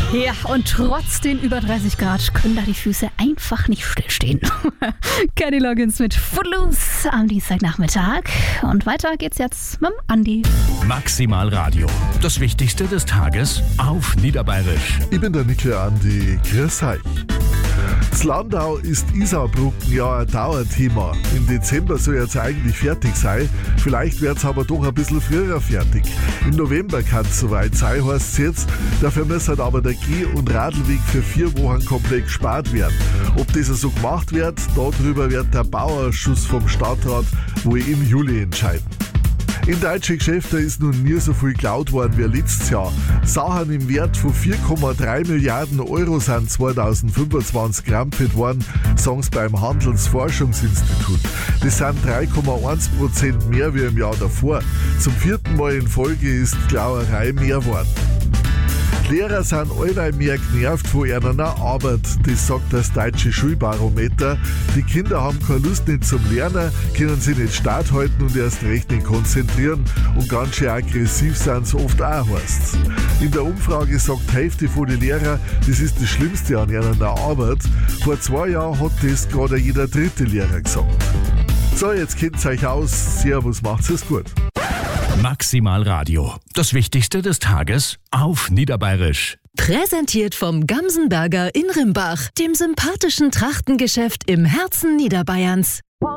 Ja, und trotz den über 30 Grad können da die Füße einfach nicht stillstehen. Kenny Loggins mit Footloose am Dienstagnachmittag. Und weiter geht's jetzt mit dem Andi. Maximal Radio. Das Wichtigste des Tages auf Niederbayerisch. Ich bin der Nickel Andi. Grüß euch. Das Landau ist Isarbrücken ja ein Dauerthema. Im Dezember soll jetzt eigentlich fertig sein. Vielleicht wird es aber doch ein bisschen früher fertig. Im November kann es soweit sein, heißt es jetzt. Dafür muss halt aber der Geh- und Radlweg für 4 Wochen komplett gespart werden. Ob das so gemacht wird, darüber wird der Bauausschuss vom Stadtrat wohl im Juli entscheiden. In deutschen Geschäften ist nun nie so viel geklaut worden wie letztes Jahr. Sachen im Wert von 4,3 Milliarden Euro sind 2025 gerampelt worden, sagen sie beim Handelsforschungsinstitut. Das sind 3,1% mehr wie im Jahr davor. Zum 4. Mal in Folge ist die Klauerei mehr geworden. Die Lehrer sind allweil mehr genervt von ihrer Arbeit, das sagt das deutsche Schulbarometer. Die Kinder haben keine Lust nicht zum Lernen, können sich nicht stark halten und erst recht nicht konzentrieren und ganz schön aggressiv sind sie oft auch, heißt's. In der Umfrage sagt die Hälfte von den Lehrern, das ist das Schlimmste an ihrer Arbeit. Vor 2 Jahren hat das gerade jeder 3. Lehrer gesagt. So, jetzt kennt's euch aus. Servus, macht's es gut. Maximal Radio. Das Wichtigste des Tages auf Niederbayerisch. Präsentiert vom Gamsenberger in Rimbach, dem sympathischen Trachtengeschäft im Herzen Niederbayerns.